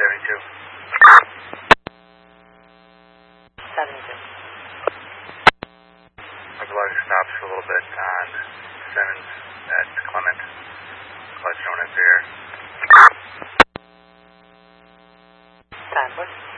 72. 72. Otherwise, stops for a little bit on Simmons at Clement, otherwise known as Bear. Time, please.